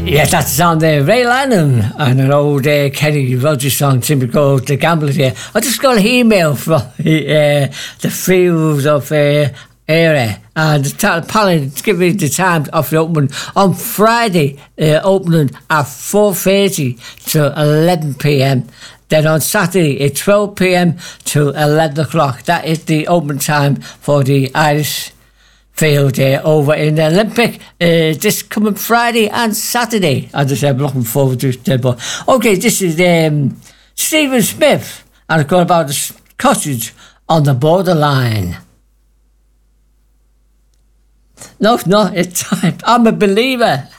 Yes, that's the song there. Ray Lanham and an old Kenny Rogers song, simply called The Gamblers here. I just got an email from the Fields of area, and apparently it's giving me the time of the opening on Friday, opening at 4:30 to 11 p.m. Then on Saturday at 12 p.m. to 11 o'clock. That is the open time for the Irish Field over in the Olympic this coming Friday and Saturday. As I said, I'm looking forward to it. But okay, this is Stephen Smith, and it's got about the cottage on the borderline. No, it's time. I'm a believer.